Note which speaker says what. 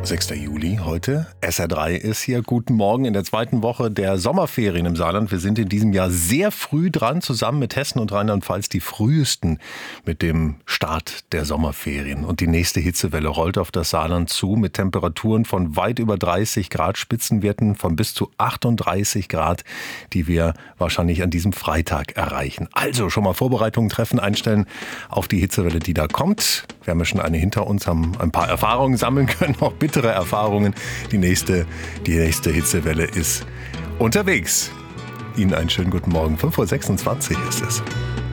Speaker 1: 6. Juli heute. SR3 ist hier. Guten Morgen in der zweiten Woche der Sommerferien im Saarland. Wir sind in diesem Jahr sehr früh dran, zusammen mit Hessen und Rheinland-Pfalz die frühesten mit dem Start der Sommerferien. Und die nächste Hitzewelle rollt auf das Saarland zu mit Temperaturen von weit über 30 Grad, Spitzenwerten von bis zu 38 Grad, die wir wahrscheinlich an diesem Freitag erreichen. Also schon mal Vorbereitungen treffen, einstellen auf die Hitzewelle, die da kommt. Wir haben ja schon eine hinter uns, haben ein paar Erfahrungen sammeln können, auch bittere Erfahrungen. Die nächste Hitzewelle ist unterwegs. Ihnen einen schönen guten Morgen. 5:26 Uhr ist es.